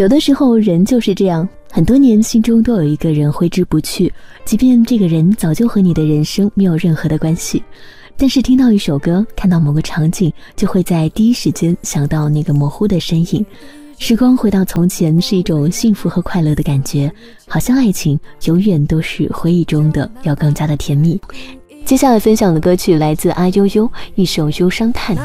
有的时候人就是这样，很多年心中都有一个人挥之不去，即便这个人早就和你的人生没有任何的关系，但是听到一首歌，看到某个场景，就会在第一时间想到那个模糊的身影。时光回到从前，是一种幸福和快乐的感觉，好像爱情永远都是回忆中的，要更加的甜蜜。接下来分享的歌曲来自阿悠悠，一首忧伤叹。